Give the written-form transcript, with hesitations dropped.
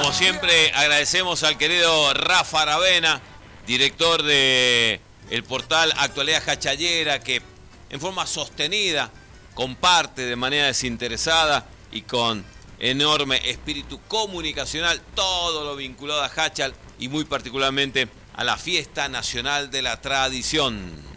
Como siempre, agradecemos al querido Rafa Aravena, director de el portal Actualidad Jachallera, que en forma sostenida comparte de manera desinteresada y con enorme espíritu comunicacional todo lo vinculado a Jáchal y muy particularmente a la Fiesta Nacional de la Tradición.